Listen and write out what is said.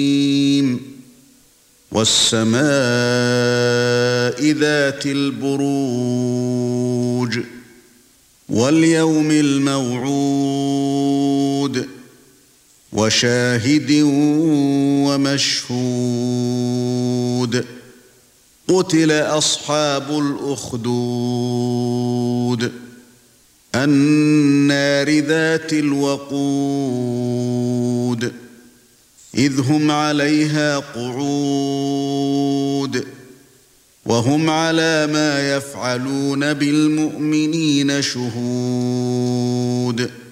والسماء ذات البروج واليوم الموعود وشاهد ومشهود قتل أصحاب الأخدود النار ذات الوقود إذ هم عليها قعود وهم على ما يفعلون بالمؤمنين شهود